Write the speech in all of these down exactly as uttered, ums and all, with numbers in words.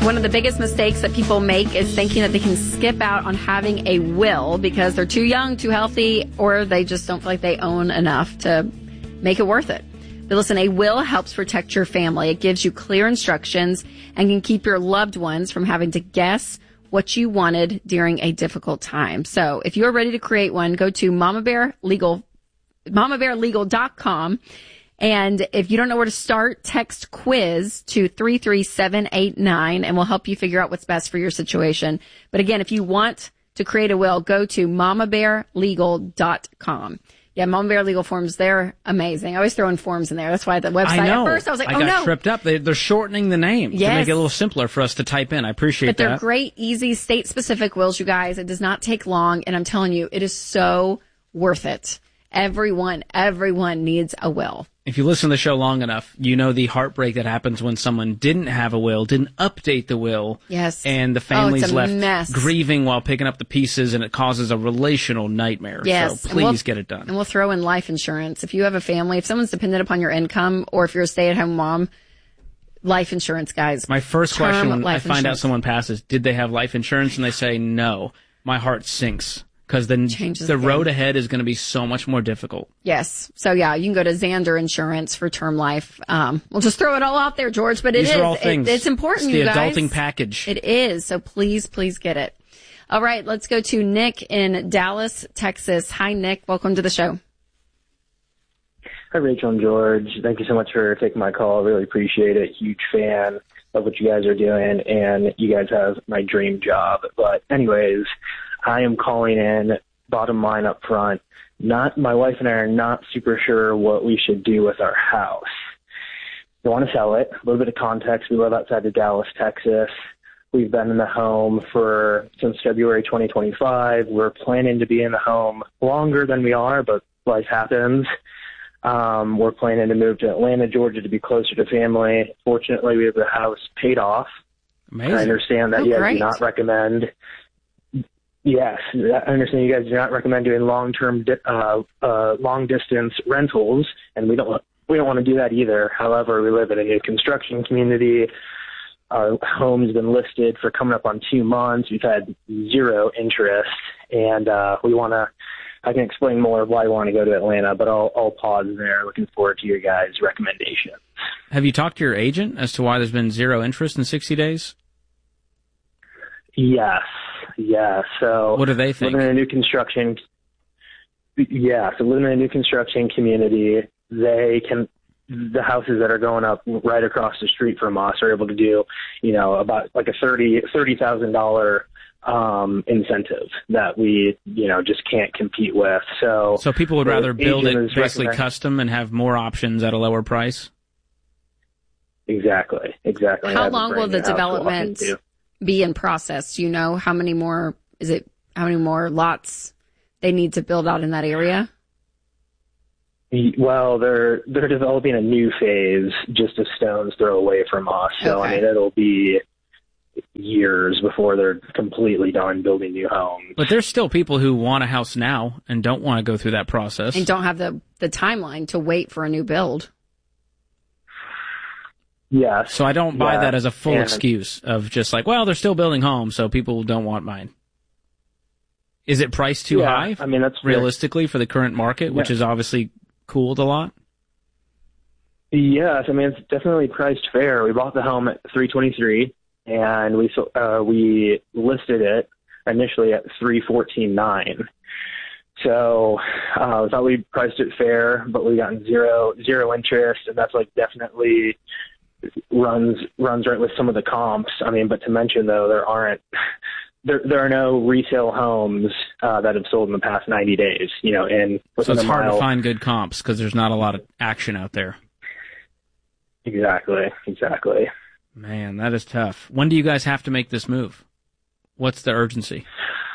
One of the biggest mistakes that people make is thinking that they can skip out on having a will because they're too young, too healthy, or they just don't feel like they own enough to make it worth it. But listen, a will helps protect your family. It gives you clear instructions and can keep your loved ones from having to guess what you wanted during a difficult time. So if you're ready to create one, go to Mama Bear Legal, mama bear legal dot com. And if you don't know where to start, text quiz to three three seven eight nine and we'll help you figure out what's best for your situation. But again, if you want to create a will, go to mama bear legal dot com. Yeah, Mama Bear Legal Forms, they're amazing. I always throw in forms in there. That's why the website, I know. at first I was like, I oh got no. tripped up. They, they're shortening the name yes. to make it a little simpler for us to type in. I appreciate that. But they're that. Great, easy, state-specific wills, you guys. It does not take long, and I'm telling you, it is so worth it. Everyone, everyone needs a will. If you listen to the show long enough, you know the heartbreak that happens when someone didn't have a will, didn't update the will. Yes. And the family's oh, left mess. grieving while picking up the pieces, and it causes a relational nightmare. Yes. So please we'll, get it done. And we'll throw in life insurance. If you have a family, if someone's dependent upon your income, or if you're a stay-at-home mom, life insurance, guys. My first question when I find insurance. out someone passes, did they have life insurance? And they say no. My heart sinks. Because then Changes the the road ahead is going to be so much more difficult. Yes. So, yeah, you can go to Xander Insurance for term life. Um, we'll just throw it all out there, George, but it These is. are all things. It, it's important, it's the you guys. adulting package. It is. So please, please get it. All right, let's go to Nick in Dallas, Texas. Hi, Nick. Welcome to the show. Hi, Rachel and George. Thank you so much for taking my call. I really appreciate it. Huge fan of what you guys are doing, and you guys have my dream job. But anyways, I am calling in. Bottom line up front, not my wife and I are not super sure what we should do with our house. We want to sell it. A little bit of context. We live outside of Dallas, Texas. We've been in the home for since February twenty twenty-five. We're planning to be in the home longer than we are, but life happens. Um, we're planning to move to Atlanta, Georgia to be closer to family. Fortunately, we have the house paid off. Amazing. I understand that oh, you guys great. do not recommend Yes, I understand you guys do not recommend doing long-term, uh, uh, long-distance rentals, and we don't we don't want to do that either. However, we live in a new construction community. Our home's been listed for coming up on two months. We've had zero interest, and uh, we want to. I can explain more of why we want to go to Atlanta, but I'll, I'll pause there. Looking forward to your guys' recommendations. Have you talked to your agent as to why there's been zero interest in sixty days? Yes. Yeah, so what do they think? Living in a new construction, yeah, so living in a new construction community, they can, the houses that are going up right across the street from us are able to do, you know, about like a thirty thirty thousand dollar um, incentive that we, you know, just can't compete with. So, so people would rather build it basically recommend- custom and have more options at a lower price. Exactly, exactly. How long will the development be in process? Do you know how many more, is it, how many more lots they need to build out in that area? Well, they're, they're developing a new phase just a stone's throw away from us. So, Okay. I mean, it'll be years before they're completely done building new homes. But there's still people who want a house now and don't want to go through that process. And don't have the, the timeline to wait for a new build. Yeah. So I don't buy yeah. that as a full and, excuse of just like, well, they're still building homes, so people don't want mine. Is it priced too yeah, high? I mean, that's realistically for the current market, yeah. which is obviously cooled a lot. Yes, I mean, it's definitely priced fair. We bought the home at three twenty-three, and we uh, we listed it initially at three fourteen nine. So uh, I thought we priced it fair, but we got zero zero interest, and that's like definitely runs runs right with some of the comps. I mean, but to mention though, there aren't there there are no resale homes uh, that have sold in the past ninety days. You know, and so it's hard mile. to find good comps because there's not a lot of action out there. Exactly, exactly. Man, that is tough. When do you guys have to make this move? What's the urgency?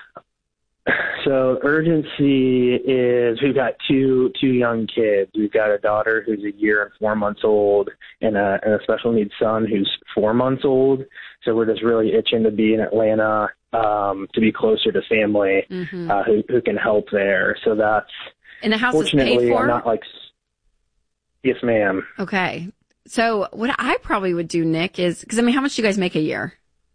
So urgency is we've got two two young kids. We've got a daughter who's a year and four months old, and a, and a special needs son who's four months old. So we're just really itching to be in Atlanta, um, to be closer to family, mm-hmm. uh, who who can help there. So that's and the house fortunately is paid for? I'm not like yes, ma'am. Okay. So what I probably would do, Nick, is because I mean, how much do you guys make a year?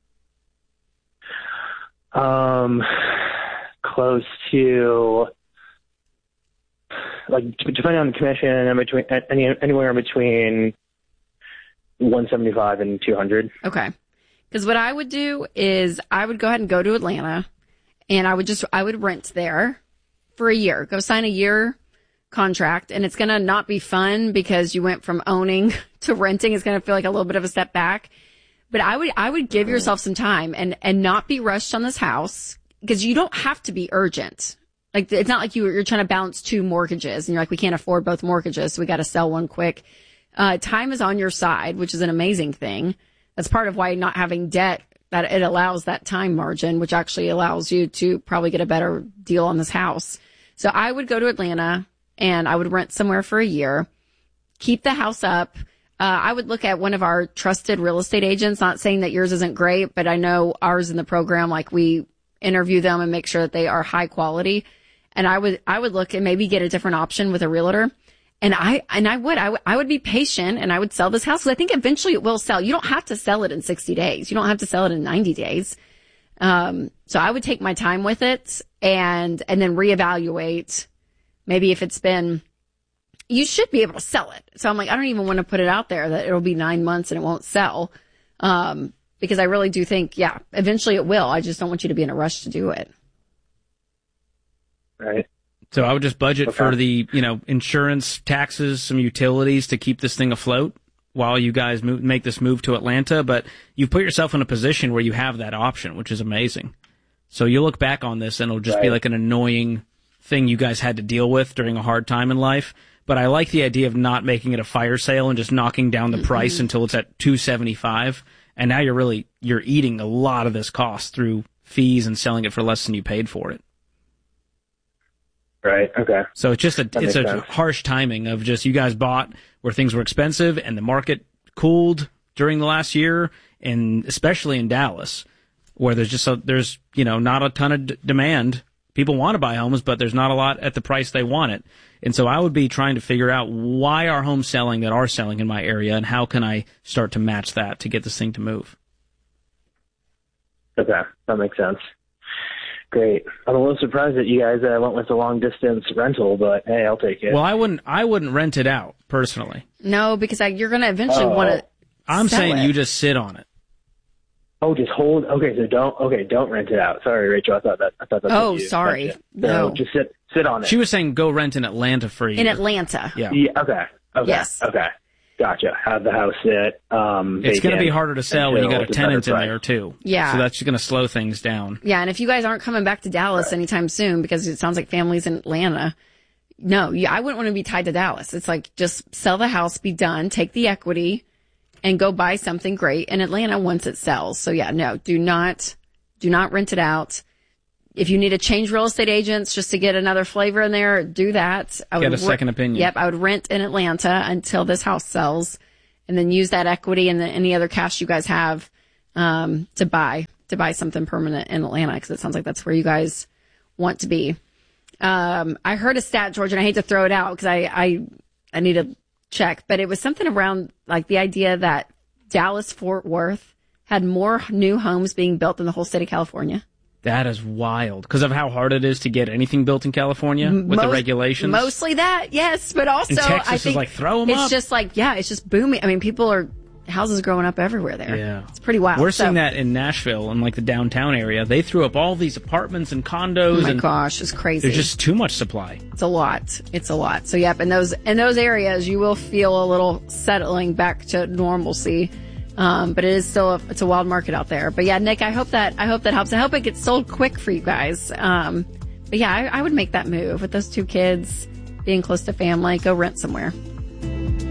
Um, close to, like, depending on the commission, in between, any, anywhere between one seventy-five and two hundred. Okay. Because what I would do is I would go ahead and go to Atlanta, and I would just, I would rent there for a year. Go sign a year contract, and it's going to not be fun because you went from owning to renting. It's going to feel like a little bit of a step back. But I would, I would give yourself some time and, and not be rushed on this house, because you don't have to be urgent. Like, it's not like you, you're trying to balance two mortgages and you're like, we can't afford both mortgages, so we got to sell one quick. Uh, time is on your side, which is an amazing thing. That's part of why not having debt, that it allows that time margin, which actually allows you to probably get a better deal on this house. So I would go to Atlanta and I would rent somewhere for a year, keep the house up. Uh, I would look at one of our trusted real estate agents, not saying that yours isn't great, but I know ours in the program, like, we interview them and make sure that they are high quality. And I would, I would look and maybe get a different option with a realtor. And I, and I would, I would, I would be patient and I would sell this house, because I think eventually it will sell. You don't have to sell it in sixty days. You don't have to sell it in ninety days. Um, so I would take my time with it and, and then reevaluate. Maybe if it's been, you should be able to sell it. So I'm like, I don't even want to put it out there that it'll be nine months and it won't sell. Um, because I really do think, yeah, eventually it will. I just don't want you to be in a rush to do it. Right. So I would just budget Okay. for the, you know, insurance, taxes, some utilities to keep this thing afloat while you guys move, make this move to Atlanta. But you put yourself in a position where you have that option, which is amazing. So you'll look back on this and it'll just Right. be like an annoying thing you guys had to deal with during a hard time in life. But I like the idea of not making it a fire sale and just knocking down the mm-hmm. price until it's at two seventy-five. And now you're really, you're eating a lot of this cost through fees and selling it for less than you paid for it. Right. Okay. So it's just a, That it's a makes sense. harsh timing of just, you guys bought where things were expensive and the market cooled during the last year, and especially in Dallas, where there's just a, there's, you know, not a ton of d- demand. People want to buy homes, but there's not a lot at the price they want it. And so I would be trying to figure out, why are homes selling that are selling in my area, and how can I start to match that to get this thing to move? Okay. That makes sense. Great. I'm a little surprised that you guys uh, went with the long distance rental, but hey, I'll take it. Well, I wouldn't, I wouldn't rent it out personally. No, because I, you're going to eventually Oh. want to. I'm sell saying it. you just sit on it. Oh, just hold. Okay, so don't. Okay, don't rent it out. Sorry, Rachel. I thought that. I thought that's. Oh, what you sorry. meant. No. no, just sit. Sit on it. She was saying go rent in Atlanta for a year. In Atlanta. Yeah. Yeah. Okay. Okay. Yes. Okay. Gotcha. Have the house sit. Um, It's going to vacant be harder to sell when you got a until it's better tenant in price. there too. Yeah. So that's going to slow things down. Yeah, and if you guys aren't coming back to Dallas Right. anytime soon, because it sounds like family's in Atlanta, no, yeah, I wouldn't want to be tied to Dallas. It's like, just sell the house, be done, take the equity, and go buy something great in Atlanta once it sells. So yeah, no, do not, do not rent it out. If you need to change real estate agents just to get another flavor in there, do that. I Get would a second opinion. Yep, I would rent in Atlanta until this house sells, and then use that equity and then any other cash you guys have um, to buy to buy something permanent in Atlanta, because it sounds like that's where you guys want to be. Um, I heard a stat, George, and I hate to throw it out because I, I I need to check, but it was something around like the idea that Dallas Fort Worth had more new homes being built than the whole state of California. That is wild because of how hard it is to get anything built in California with Most- the regulations. Mostly that, yes, but also And Texas I is think like, throw 'em it's up. just like, yeah, it's just booming. I mean, people are houses growing up everywhere there. Yeah. It's pretty wild. We're So- seeing that in Nashville and like the downtown area. They threw up all these apartments and condos, Oh my and gosh, it's crazy. there's just too much supply. It's a lot. It's a lot. So yep, in those in those areas, you will feel a little settling back to normalcy. Um, but it is still a, it's a wild market out there. But yeah, Nick, I hope that I hope that helps. I hope it gets sold quick for you guys. Um, but yeah, I, I would make that move with those two kids being close to family. Go rent somewhere.